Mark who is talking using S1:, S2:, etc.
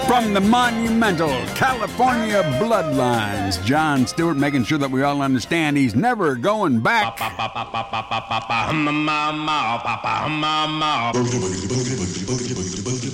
S1: From the monumental California Bloodlines, Jon Stewart making sure that we all understand he's never going back.